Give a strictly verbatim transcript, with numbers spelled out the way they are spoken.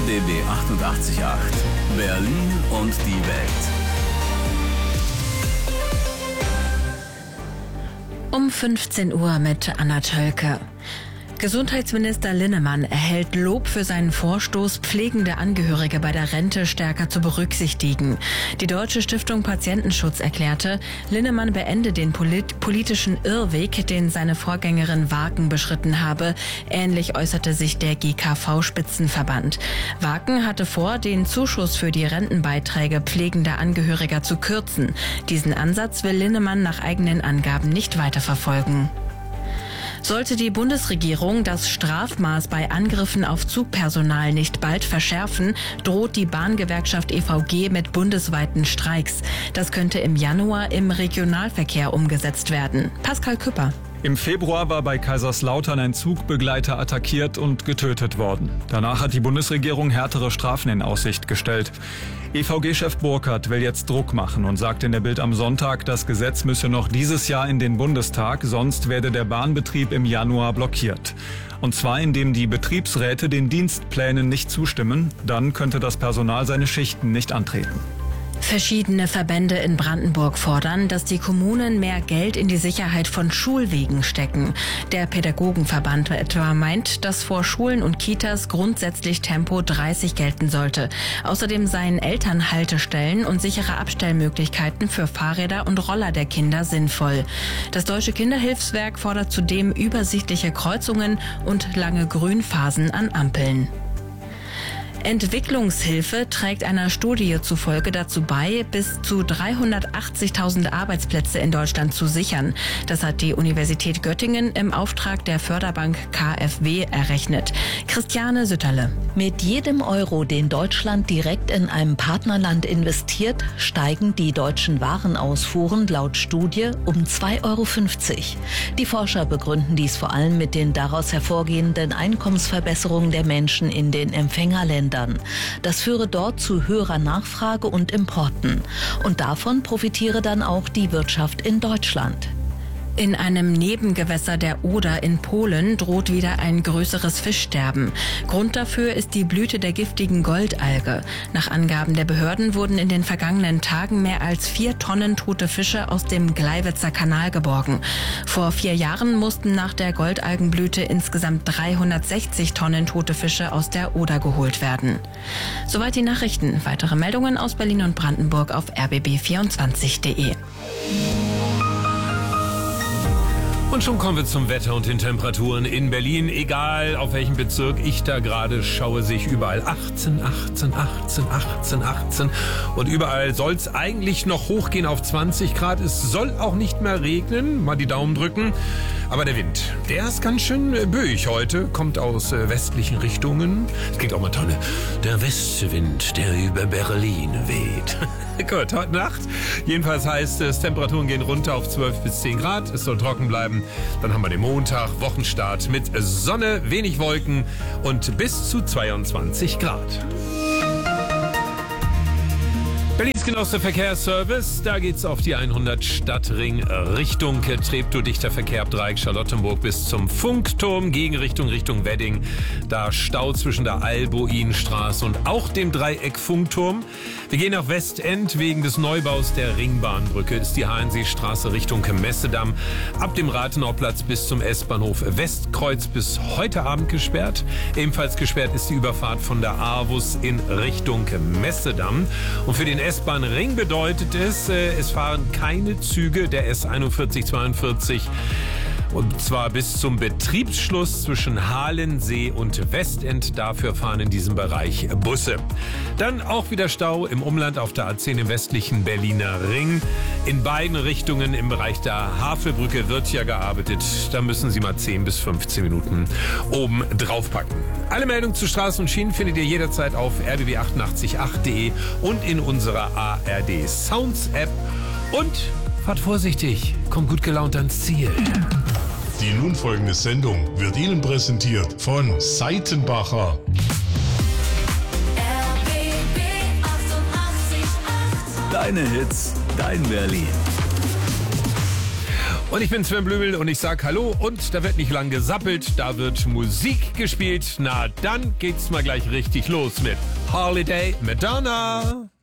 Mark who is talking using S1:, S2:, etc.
S1: B B achtundachtzig Komma acht. Berlin und die Welt.
S2: Um fünfzehn Uhr mit Anna Tölke. Gesundheitsminister Linnemann erhält Lob für seinen Vorstoß, pflegende Angehörige bei der Rente stärker zu berücksichtigen. Die Deutsche Stiftung Patientenschutz erklärte, Linnemann beende den polit- politischen Irrweg, den seine Vorgängerin Waken beschritten habe. Ähnlich äußerte sich der G K V-Spitzenverband. Waken hatte vor, den Zuschuss für die Rentenbeiträge pflegender Angehöriger zu kürzen. Diesen Ansatz will Linnemann nach eigenen Angaben nicht weiterverfolgen. Sollte die Bundesregierung das Strafmaß bei Angriffen auf Zugpersonal nicht bald verschärfen, droht die Bahngewerkschaft E V G mit bundesweiten Streiks. Das könnte im Januar im Regionalverkehr umgesetzt werden. Pascal Küpper.
S3: Im Februar war bei Kaiserslautern ein Zugbegleiter attackiert und getötet worden. Danach hat die Bundesregierung härtere Strafen in Aussicht gestellt. E V G-Chef Burkhardt will jetzt Druck machen und sagt in der Bild am Sonntag, das Gesetz müsse noch dieses Jahr in den Bundestag, sonst werde der Bahnbetrieb im Januar blockiert. Und zwar indem die Betriebsräte den Dienstplänen nicht zustimmen, dann könnte das Personal seine Schichten nicht antreten.
S2: Verschiedene Verbände in Brandenburg fordern, dass die Kommunen mehr Geld in die Sicherheit von Schulwegen stecken. Der Pädagogenverband etwa meint, dass vor Schulen und Kitas grundsätzlich Tempo dreißig gelten sollte. Außerdem seien Elternhaltestellen und sichere Abstellmöglichkeiten für Fahrräder und Roller der Kinder sinnvoll. Das Deutsche Kinderhilfswerk fordert zudem übersichtliche Kreuzungen und lange Grünphasen an Ampeln. Entwicklungshilfe trägt einer Studie zufolge dazu bei, bis zu dreihundertachtzigtausend Arbeitsplätze in Deutschland zu sichern. Das hat die Universität Göttingen im Auftrag der Förderbank K f W errechnet. Christiane Sütterle.
S4: Mit jedem Euro, den Deutschland direkt in einem Partnerland investiert, steigen die deutschen Warenausfuhren laut Studie um zwei Euro fünfzig. Die Forscher begründen dies vor allem mit den daraus hervorgehenden Einkommensverbesserungen der Menschen in den Empfängerländern. Das führe dort zu höherer Nachfrage und Importen. Und davon profitiere dann auch die Wirtschaft in Deutschland.
S2: In einem Nebengewässer der Oder in Polen droht wieder ein größeres Fischsterben. Grund dafür ist die Blüte der giftigen Goldalge. Nach Angaben der Behörden wurden in den vergangenen Tagen mehr als vier Tonnen tote Fische aus dem Gleiwitzer Kanal geborgen. Vor vier Jahren mussten nach der Goldalgenblüte insgesamt dreihundertsechzig Tonnen tote Fische aus der Oder geholt werden. Soweit die Nachrichten. Weitere Meldungen aus Berlin und Brandenburg auf r b b vierundzwanzig punkt de.
S5: Und schon kommen wir zum Wetter und den Temperaturen in Berlin. Egal auf welchem Bezirk ich da gerade schaue, sehe ich überall achtzehn, achtzehn, achtzehn, achtzehn, achtzehn. Und überall soll es eigentlich noch hochgehen auf zwanzig Grad. Es soll auch nicht mehr regnen. Mal die Daumen drücken. Aber der Wind, der ist ganz schön böig heute. Kommt aus äh, westlichen Richtungen. Das klingt auch mal toll. Ne? Der Westwind, der über Berlin weht. Gut, heute Nacht. Jedenfalls heißt es, Temperaturen gehen runter auf zwölf bis zehn Grad. Es soll trocken bleiben. Dann haben wir den Montag, Wochenstart mit Sonne, wenig Wolken und bis zu zweiundzwanzig Grad. Berlins Genosse Verkehrsservice, da geht's auf die hundert Stadtring Richtung Treptow, dichter Verkehr ab Dreieck Charlottenburg bis zum Funkturm, Gegenrichtung Richtung Wedding. Da Stau zwischen der Alboinstraße und auch dem Dreieck Funkturm. Wir gehen nach Westend, wegen des Neubaus der Ringbahnbrücke ist die Hahnseestraße Richtung Messedamm ab dem Rathenauplatz bis zum S-Bahnhof Westkreuz bis heute Abend gesperrt. Ebenfalls gesperrt ist die Überfahrt von der Arvus in Richtung Messedamm. Und für den S-Bahn-Ring bedeutet es, äh, es fahren keine Züge der S einundvierzig zweiundvierzig. Und zwar bis zum Betriebsschluss zwischen Halensee und Westend. Dafür fahren in diesem Bereich Busse. Dann auch wieder Stau im Umland auf der A zehn im westlichen Berliner Ring. In beiden Richtungen im Bereich der Havelbrücke wird ja gearbeitet. Da müssen Sie mal zehn bis fünfzehn Minuten oben draufpacken. Alle Meldungen zu Straßen und Schienen findet ihr jederzeit auf r b b achtundachtzig punkt acht punkt de und in unserer A R D Sounds App. Und fahrt vorsichtig, kommt gut gelaunt ans Ziel.
S6: Die nun folgende Sendung wird Ihnen präsentiert von Seitenbacher.
S1: R B B achtundachtzig Komma acht. Deine Hits, dein Berlin.
S5: Und ich bin Sven Blümel und ich sag Hallo und da wird nicht lang gesappelt, da wird Musik gespielt. Na, dann geht's mal gleich richtig los mit Holiday Madonna.